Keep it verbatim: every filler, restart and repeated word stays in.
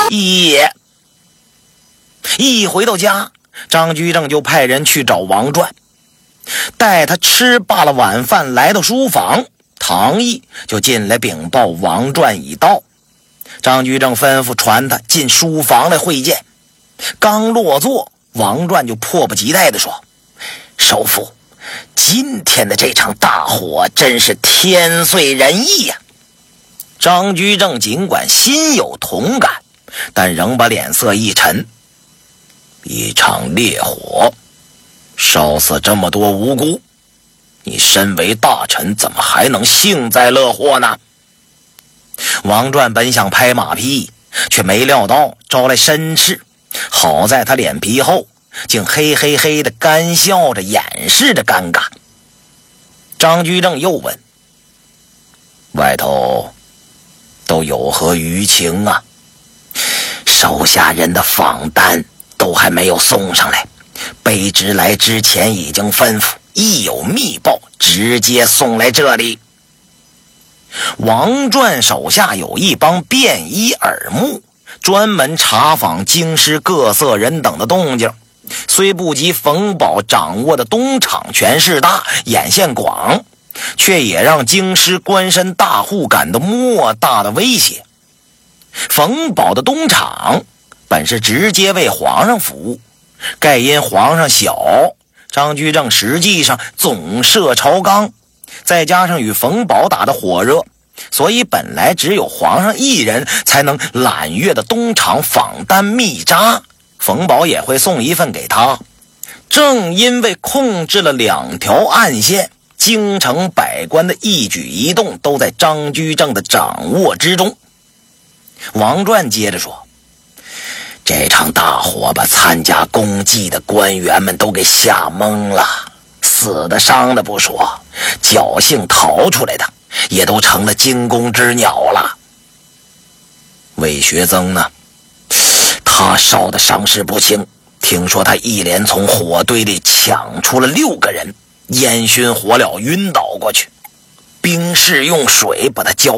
也一回到家，张居正就派人去找王传，待他吃罢了晚饭，来到书房，唐毅就进来禀报王传已到。张居正吩咐传他进书房来会见。刚落座，王传就迫不及待地说：首父，今天的这场大火真是天遂人意呀、啊！张居正尽管心有同感，但仍把脸色一沉。一场烈火烧死这么多无辜，你身为大臣怎么还能幸灾乐祸呢？王传本想拍马屁，却没料到招来申斥，好在他脸皮厚，竟嘿嘿嘿的干笑着掩饰着尴尬。张居正又问：外头都有何舆情啊？手下人的访单都还没有送上来，卑职来之前已经吩咐，一有密报直接送来这里。王传手下有一帮便衣耳目，专门查访京师各色人等的动静，虽不及冯保掌握的东厂权势大，眼线广，却也让京师官绅大户感到莫大的威胁。冯保的东厂本是直接为皇上服务，盖因皇上小，张居正实际上总摄朝纲，再加上与冯保打得火热，所以本来只有皇上一人才能揽阅的东厂访单密札，冯保也会送一份给他。正因为控制了两条暗线，京城百官的一举一动都在张居正的掌握之中。王传接着说：这场大火把参加公祭的官员们都给吓懵了，死的伤的不说，侥幸逃出来的也都成了惊弓之鸟了。魏学增呢，他烧的伤势不轻，听说他一连从火堆里抢出了六个人，烟熏火燎晕倒过去，兵士用水把他浇